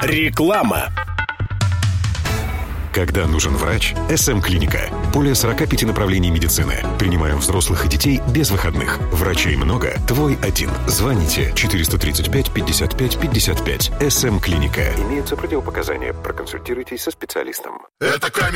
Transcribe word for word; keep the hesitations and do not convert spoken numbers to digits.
Реклама. Когда нужен врач, эс эм-клиника. Более сорок пять направлений медицины. Принимаем взрослых и детей без выходных. Врачей много, твой один. Звоните четыреста тридцать пять пятьдесят пять пятьдесят пять. эс эм-клиника. Имеются противопоказания. Проконсультируйтесь со специалистом. Это камень.